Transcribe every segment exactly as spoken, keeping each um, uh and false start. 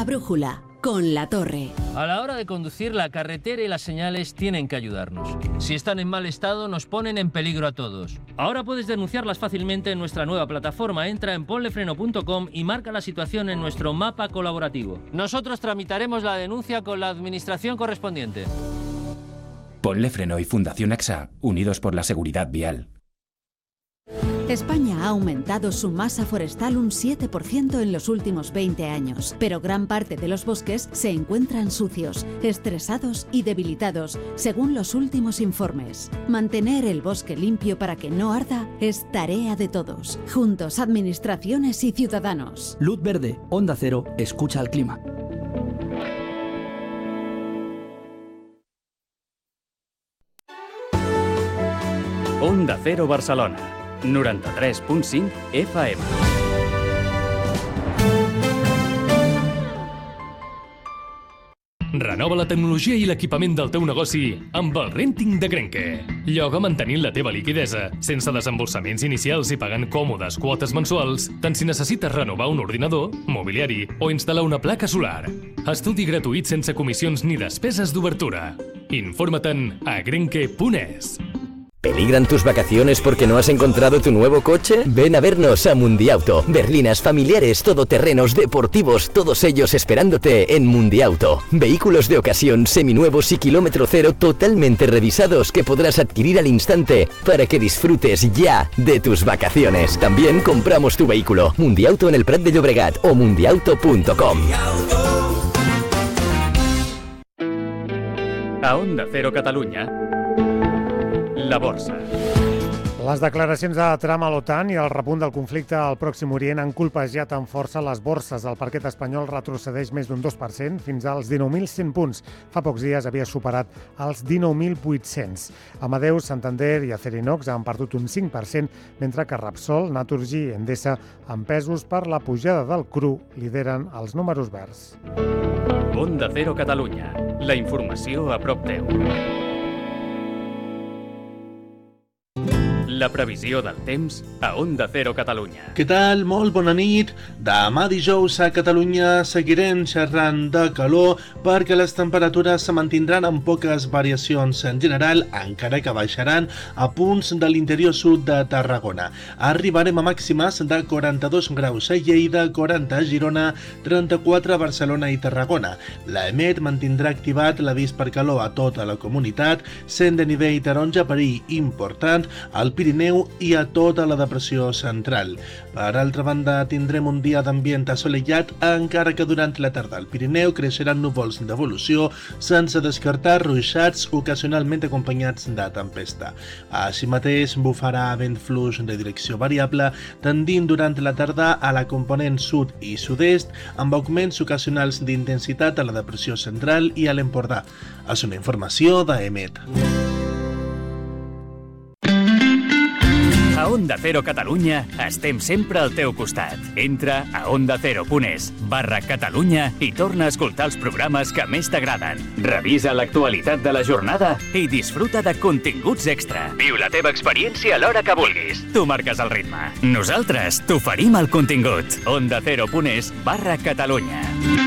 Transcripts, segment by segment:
La brújula, con La Torre. A la hora de conducir, la carretera y las señales tienen que ayudarnos. Si están en mal estado, nos ponen en peligro a todos. Ahora puedes denunciarlas fácilmente en nuestra nueva plataforma. Entra en ponlefreno punto com y marca la situación en nuestro mapa colaborativo. Nosotros tramitaremos la denuncia con la administración correspondiente. Ponle Freno y Fundación AXA, unidos por la seguridad vial. España ha aumentado su masa forestal un siete por ciento en los últimos veinte años, pero gran parte de los bosques se encuentran sucios, estresados y debilitados, según los últimos informes. Mantener el bosque limpio para que no arda es tarea de todos, juntos administraciones y ciudadanos. Luz verde, Onda Cero, escucha al clima. Onda Cero Barcelona, noranta-tres punt cinc F M. Renova la tecnologia i l'equipament del teu negoci amb el Renting de Grenke. Lloga mantenint la teva liquidesa, sense desembolsaments inicials i pagant còmodes quotes mensuals, tant si necessites renovar un ordinador, mobiliari o instal·lar una placa solar. Estudi gratuït sense comissions ni despeses d'obertura. Informa-te'n a grenke punt es. ¿Peligran tus vacaciones porque no has encontrado tu nuevo coche? Ven a vernos a Mundiauto. Berlinas familiares, todoterrenos, deportivos, todos ellos esperándote en Mundiauto. Vehículos de ocasión, seminuevos y kilómetro cero totalmente revisados que podrás adquirir al instante para que disfrutes ya de tus vacaciones. También compramos tu vehículo. Mundiauto en el Prat de Llobregat o mundiauto punto com. A Onda Cero Catalunya, la borsa. Les declaracions de Trump a l'OTAN i el repunt del conflicte al Pròxim Orient han colpejat amb força les borses. El parquet espanyol retrocedeix més d'un dos per cent fins als dinou mil cent punts. Fa pocs dies havia superat els dinou mil vuit-cents. Amadeus, Santander i Acerinox han perdut un cinc per cent, mentre que Repsol, Naturgy i Endesa, empesos per la pujada del cru, lideren els números verds. Onda Cero Catalunya, la informació a prop teu. La previsió del temps a Onda Cero Catalunya. Què tal? Molt bona nit. Demà dijous a Catalunya seguirem xerrant de calor perquè les temperatures se mantindran amb poques variacions en general, encara que baixaran a punts de l'interior sud de Tarragona. Arribarem a màximes de quaranta-dos graus a Lleida, quaranta a Girona, trenta-quatre a Barcelona i Tarragona. L'EMET mantindrà activat l'avís per calor a tota la comunitat, sent de nivell taronja perill important al Pirineu i a tota la depressió central. Per altra banda, tindrem un dia d'ambient assolellat, encara que durant la tarda al Pirineu creixeran núvols d'evolució, sense descartar ruixats ocasionalment acompanyats de tempesta. Així mateix, bufarà vent fluix de direcció variable, tendint durant la tarda a la component sud i sud-est, amb augments ocasionals d'intensitat a la depressió central i a l'Empordà. És una informació d'EMET. A Onda Cero Catalunya estem sempre al teu costat. Entra a onda cero punt es barra Catalunya i torna a escoltar els programes que més t'agraden. Revisa l'actualitat de la jornada i disfruta de continguts extra. Viu la teva experiència a l'hora que vulguis. Tu marques el ritme. Nosaltres t'oferim el contingut. onda cero punt es barra Catalunya.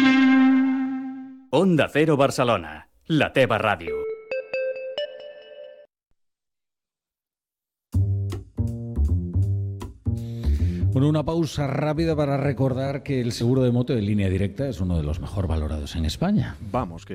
Onda Cero Barcelona, la teva ràdio. Bueno, una pausa rápida para recordar que el seguro de moto de Línea Directa es uno de los mejor valorados en España. Vamos, que